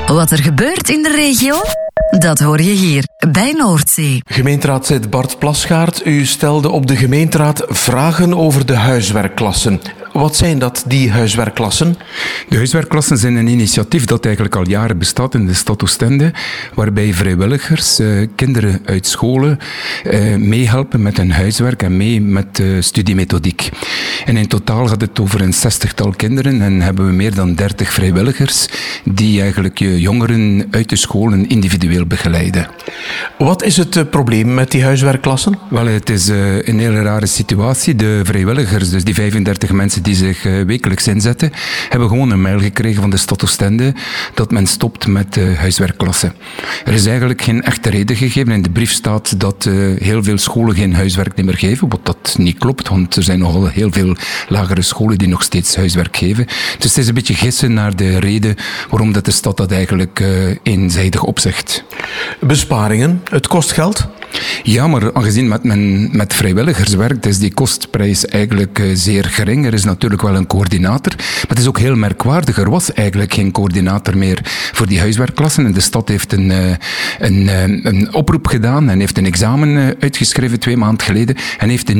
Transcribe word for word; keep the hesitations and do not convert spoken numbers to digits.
Wat er gebeurt in de regio, dat hoor je hier bij Noordzee. Gemeenteraadslid Bart Plasgaard, u stelde op de gemeenteraad vragen over de huiswerkklassen. Wat zijn dat, die huiswerkklassen? De huiswerkklassen zijn een initiatief dat eigenlijk al jaren bestaat in de stad Oostende, waarbij vrijwilligers uh, kinderen uit scholen uh, meehelpen met hun huiswerk en mee met uh, studiemethodiek. En in totaal gaat het over een zestigtal kinderen en hebben we meer dan dertig vrijwilligers die eigenlijk uh, jongeren uit de scholen individueel begeleiden. Wat is het uh, probleem met die huiswerkklassen? Wel, het is uh, een hele rare situatie. De vrijwilligers, dus die vijfendertig mensen die zich uh, wekelijks inzetten, hebben gewoon een mail gekregen van de stad Oostende dat men stopt met uh, huiswerkklassen. Er is eigenlijk geen echte reden gegeven. In de brief staat dat uh, heel veel scholen geen huiswerk meer geven, wat dat niet klopt, want er zijn nogal heel veel lagere scholen die nog steeds huiswerk geven. Dus het is een beetje gissen naar de reden waarom dat de stad dat eigenlijk uh, eenzijdig opzegt. Besparingen, het kost geld? Ja, maar aangezien met men met vrijwilligers werkt, is die kostprijs eigenlijk uh, zeer gering. Er is natuurlijk wel een coördinator, maar het is ook heel merkwaardig. Er was eigenlijk geen coördinator meer voor die huiswerkklassen en de stad heeft een, uh, een, uh, een oproep gedaan en heeft een examen uh, uitgeschreven twee maanden geleden en heeft een